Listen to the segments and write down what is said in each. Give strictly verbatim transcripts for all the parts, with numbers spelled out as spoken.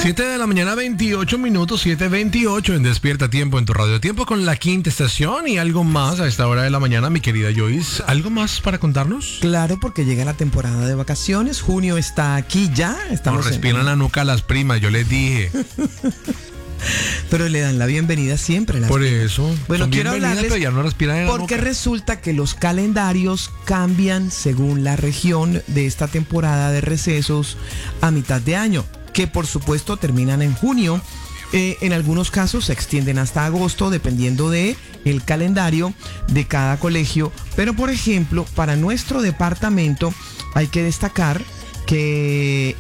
siete de la mañana, veintiocho minutos, siete veintiocho en Despierta Tiempo en tu radio. Tiempo con la quinta estación y algo más a esta hora de la mañana, mi querida Joyce. ¿Algo más para contarnos? Claro, porque llega la temporada de vacaciones. Junio está aquí ya. Estamos Nos respiran en... la nuca a las primas, yo les dije. Pero le dan la bienvenida siempre. Las Por primas. eso. Bueno, son quiero hablarles pero ya no respiran en la porque nuca. resulta que los calendarios cambian según la región de esta temporada de recesos a mitad de año, que por supuesto terminan en junio. Eh, en algunos casos se extienden hasta agosto, dependiendo de el calendario de cada colegio. Pero por ejemplo, para nuestro departamento hay que destacar que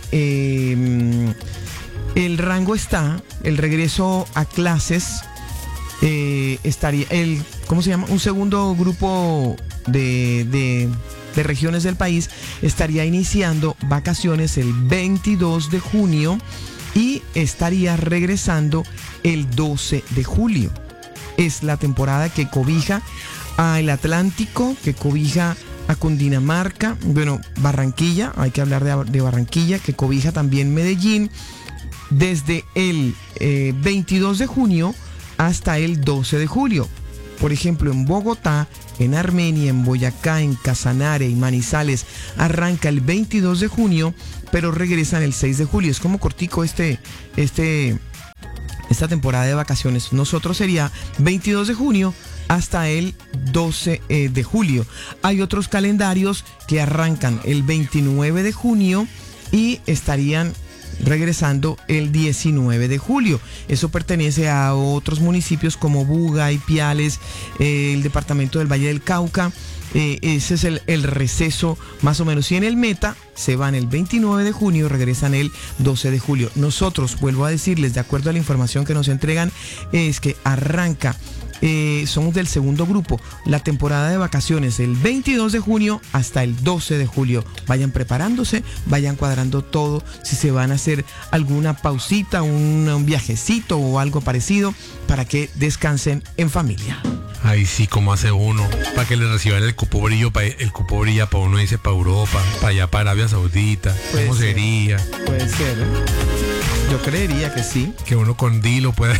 eh, el rango está, el regreso a clases eh, estaría, el, ¿cómo se llama? Un segundo grupo de, de, de regiones del país estaría iniciando vacaciones el veintidós de junio y estaría regresando el doce de julio. Es la temporada que cobija al Atlántico, que cobija a Cundinamarca, bueno, Barranquilla, hay que hablar de, de Barranquilla, que cobija también Medellín, desde el eh, veintidós de junio hasta el doce de julio. Por ejemplo, en Bogotá, en Armenia, en Boyacá, en Casanare y Manizales arranca el veintidós de junio, pero regresan el seis de julio. Es como cortico este, este, esta temporada de vacaciones. Nosotros sería veintidós de junio hasta el doce de julio. Hay otros calendarios que arrancan el veintinueve de junio y estarían regresando el diecinueve de julio. Eso pertenece a otros municipios como Buga, Ipiales, eh, el departamento del Valle del Cauca. Eh, ese es el, el receso más o menos. Y en el Meta se van el veintinueve de junio, regresan el doce de julio. Nosotros, vuelvo a decirles, de acuerdo a la información que nos entregan, es que arranca, eh, somos del segundo grupo, la temporada de vacaciones el veintidós de junio hasta el doce de julio. Vayan preparándose, vayan cuadrando todo, si se van a hacer alguna pausita, un, un viajecito o algo parecido, para que descansen en familia. Ay, sí, ¿cómo hace uno? Para que le reciban el cupo brillo, pa, el cupo brilla para uno dice para Europa, para allá, para Arabia Saudita. Puede ¿Cómo ser. sería? Puede ser, ¿eh? Yo creería que sí. Que uno con Dilo puede...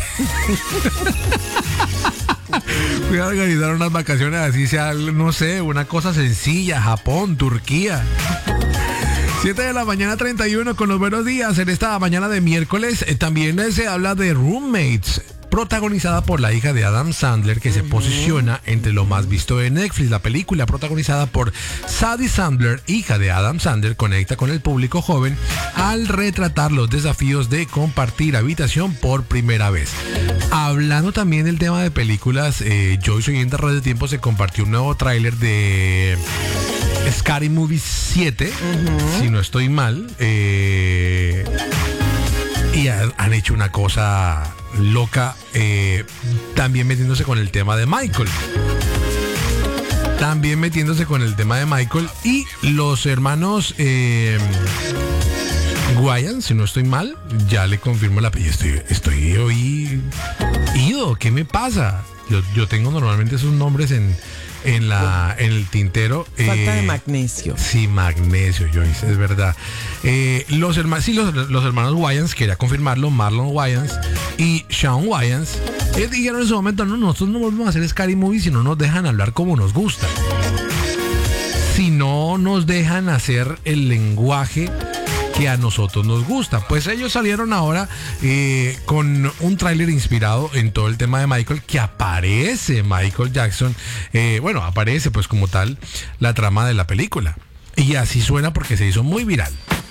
Puede organizar unas vacaciones así, sea, no sé, una cosa sencilla, Japón, Turquía. siete de la mañana, treinta y uno con los buenos días. En esta mañana de miércoles eh, también eh, se habla de Roommates, protagonizada por la hija de Adam Sandler, que se uh-huh. posiciona entre lo más visto de Netflix. La película, protagonizada por Sadie Sandler, hija de Adam Sandler, conecta con el público joven al retratar los desafíos de compartir habitación por primera vez. Hablando también del tema de películas, eh, Joyce, hoy en Radio Tiempo se compartió un nuevo tráiler de Scary Movie siete, uh-huh. si no estoy mal, eh, y han, han hecho una cosa loca, eh, también metiéndose con el tema de Michael. También metiéndose con el tema de Michael y los hermanos eh, Wayans, si no estoy mal, ya le confirmo la apellido. Estoy, estoy hoy ido. ¿Qué me pasa? Yo, yo tengo normalmente esos nombres en en la en el tintero. Falta eh, de magnesio. Sí, magnesio, Joyce, es verdad. Eh, los hermanos, sí, los, los hermanos Wayans, quería confirmarlo, Marlon Wayans y Sean Wayans, ellos dijeron en su momento, no, nosotros no vamos a hacer Scary Movie si no nos dejan hablar como nos gusta. Si no nos dejan hacer el lenguaje que a nosotros nos gusta. Pues ellos salieron ahora eh, con un tráiler inspirado en todo el tema de Michael, que aparece Michael Jackson, eh, bueno, aparece pues como tal la trama de la película. Y así suena porque se hizo muy viral.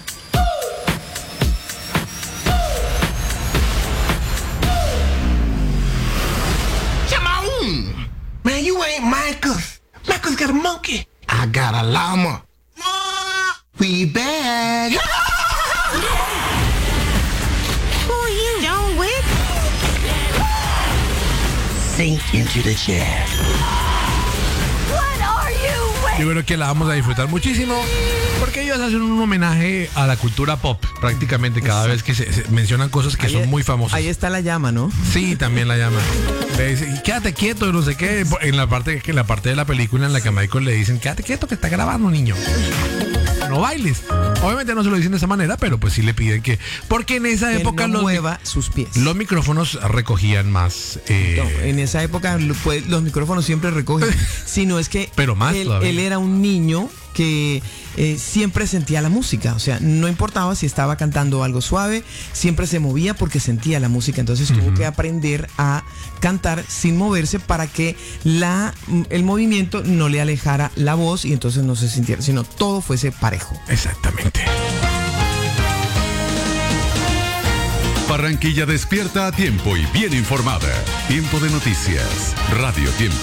Come on! Man, you ain't Michael. Michael's got a monkey. I got a llama. We back. Who are you, John Wick? Sink into the chair. What are you, Wick? Yo creo que la vamos a disfrutar muchísimo porque ellos hacen un homenaje a la cultura pop prácticamente cada vez que se, se mencionan cosas que ahí, son muy famosas. Ahí está la llama, ¿no? Sí, también la llama. Le dice, quédate quieto, no sé qué. En la parte, en la parte de la película en la que a Michael le dicen, quédate quieto que está grabando, niño. no bailes. Obviamente no se lo dicen de esa manera, pero pues sí le piden que, porque en esa Que época no los, mueva sus pies. los micrófonos recogían más. eh, No, en esa época lo- pues, los micrófonos siempre recogen, sino es que Pero más él, todavía. él era un niño que eh, siempre sentía la música, o sea, no importaba si estaba cantando algo suave, siempre se movía porque sentía la música, entonces tuvo que aprender a cantar sin moverse para que la, el movimiento no le alejara la voz y entonces no se sintiera, sino todo fuese parejo. Exactamente. Barranquilla despierta a tiempo y bien informada. Tiempo de noticias. Radio Tiempo.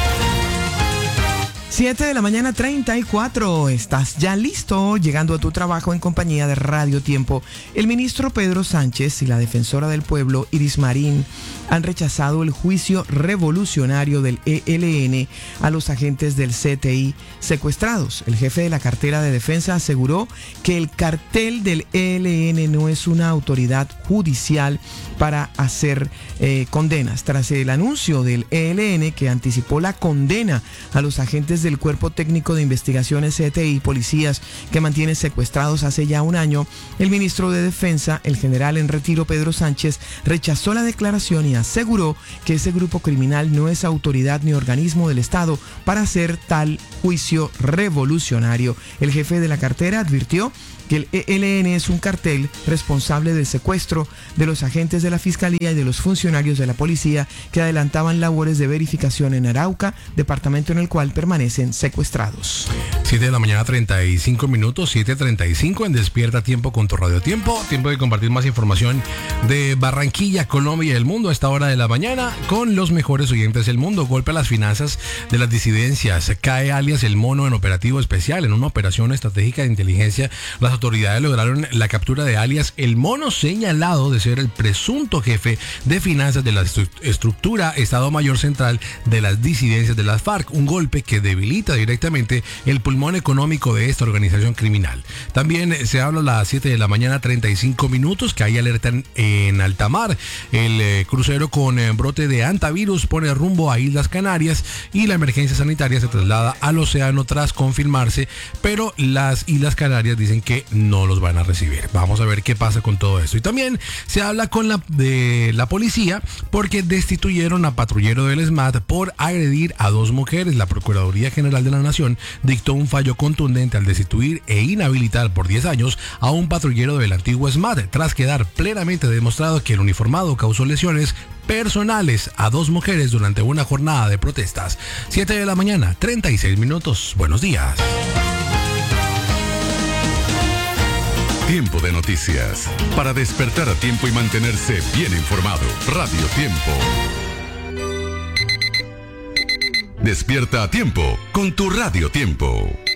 siete de la mañana, treinta y cuatro. Estás ya listo, llegando a tu trabajo en compañía de Radio Tiempo. El ministro Pedro Sánchez y la defensora del pueblo, Iris Marín, han rechazado el juicio revolucionario del E L N a los agentes del C T I secuestrados. El jefe de la cartera de defensa aseguró que el cartel del E L N no es una autoridad judicial para hacer eh, condenas. Tras el anuncio del E L N que anticipó la condena a los agentes del Cuerpo Técnico de Investigaciones C T I, policías que mantiene secuestrados hace ya un año, el ministro de Defensa, el general en retiro Pedro Sánchez, rechazó la declaración y aseguró que ese grupo criminal no es autoridad ni organismo del Estado para hacer tal juicio revolucionario. El jefe de la cartera advirtió que el E L N es un cartel responsable del secuestro de los agentes de la Fiscalía y de los funcionarios de la policía que adelantaban labores de verificación en Arauca, departamento en el cual permanecen secuestrados. siete de la mañana, treinta y cinco minutos, siete treinta y cinco en Despierta Tiempo con tu Radio Tiempo. Tiempo de compartir más información de Barranquilla, Colombia y el mundo a esta hora de la mañana con los mejores oyentes del mundo. Golpe a las finanzas de las disidencias. Cae alias El Mono en operativo especial. En una operación estratégica de inteligencia, las autoridades lograron la captura de alias El Mono, señalado de ser el presunto jefe de finanzas de la estru- estructura Estado Mayor Central de las disidencias de las FARC. Un golpe que debilita directamente el pulmón económico de esta organización criminal. También se habla a las siete de la mañana, treinta y cinco minutos, que hay alerta en, en alta mar. El eh, crucero con eh, brote de antivirus pone rumbo a Islas Canarias y la emergencia sanitaria se traslada al océano tras confirmarse, pero las Islas Canarias dicen que no los van a recibir. Vamos a ver qué pasa con todo esto. Y también se habla con la de la policía porque destituyeron a patrullero del SMAT por agredir a dos mujeres. La Procuraduría General de la Nación dictó un fallo contundente al destituir e inhabilitar por diez años a un patrullero del antiguo SMAT tras quedar plenamente demostrado que el uniformado causó lesiones personales a dos mujeres durante una jornada de protestas. siete de la mañana, treinta y seis minutos. Buenos días. Tiempo de noticias. Para despertar a tiempo y mantenerse bien informado. Radio Tiempo. Despierta a tiempo con tu Radio Tiempo.